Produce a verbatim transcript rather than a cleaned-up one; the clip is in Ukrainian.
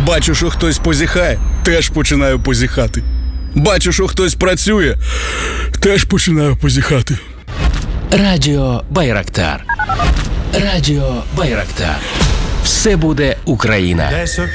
Бачу, що хтось позіхає, теж починаю позіхати. Бачу, що хтось працює, теж починаю позіхати. Радіо Байрактар. Радіо Байрактар. Все буде Україна. Десь